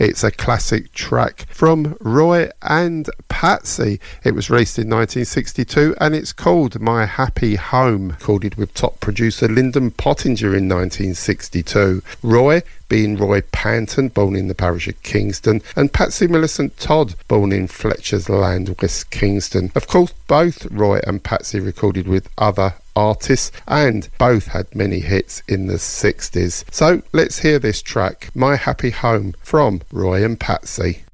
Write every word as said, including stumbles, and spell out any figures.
It's a classic track from Roy and Patsy. It was released in nineteen sixty-two and it's called My Happy Home, recorded with top producer Lyndon Pottinger in nineteen sixty-two. Roy being Roy Panton, born in the parish of Kingston, and Patsy Millicent Todd, born in Fletcher's Land, West Kingston. Of course, both Roy and Patsy recorded with other artists and both had many hits in the sixties. So let's hear this track, My Happy Home, from Roy and Patsy.